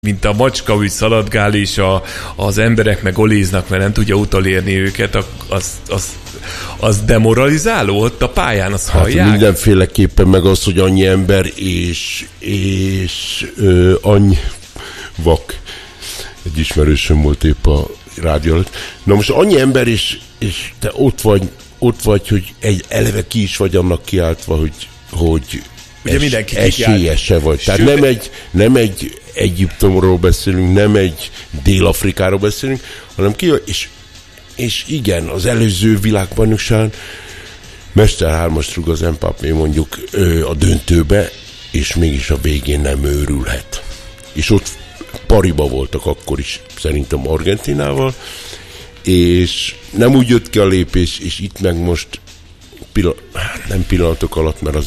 mint a macska úgy szaladgál, és az emberek meg olíznak, mert nem tudja utolérni őket, az demoralizáló ott a pályán, azt hallják? Mindenféleképpen, meg az, hogy annyi ember és annyi vak. Egy ismerősöm volt épp a rádió előtt. Na most annyi ember, és te ott vagy, hogy eleve ki is vagy annak kiáltva, hogy esélyese vagy. Tehát nem egy Egyiptomról beszélünk, nem egy Dél-Afrikáról beszélünk, hanem és igen, az előző világbajnokságon Mester 3-as rúg az Mbappé mondjuk a döntőbe, és mégis a végén nem őrülhet. És ott pariba voltak akkor is, szerintem Argentinával, és nem úgy jött ki a lépés, és itt meg most nem pillanatok alatt, mert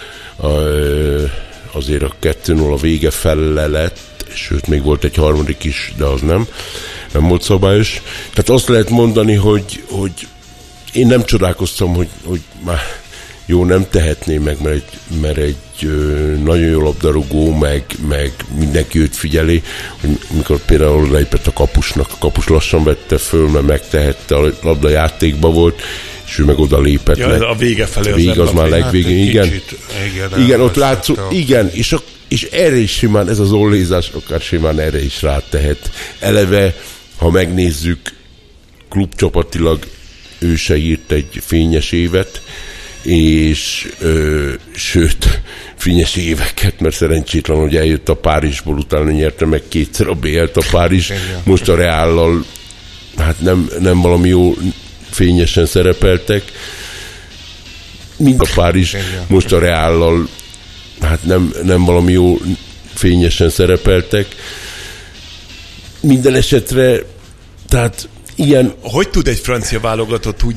azért a 2-0 a vége fele lett, sőt, még volt egy harmadik is, de az nem volt szabályos. Tehát azt lehet mondani, hogy én nem csodálkoztam, hogy már jó, nem tehetné meg, mert egy nagyon jó labdarúgó, meg mindenki őt figyeli, hogy mikor például leépett a kapus lassan vette föl, mert megtehette, a labda játékba volt, és ő meg oda lépett. Ja, a vége felé az vége az már legvégén, igen, ott látszó, igen, és erre is simán, ez az ollézás akár simán erre is rátehet. Eleve, ha megnézzük, klubcsapatilag ő se írt egy fényes évet, és sőt, fényes éveket, mert szerencsétlen, hogy eljött a Párizsból, utána nyerte meg 2-szer a BL-t a Párizs, most a Reállal hát nem valami jó fényesen szerepeltek, mint a Párizs, most a Reállal hát nem valami jó fényesen szerepeltek. Minden esetre, tehát ilyen... Hogy tud egy francia válogatott úgy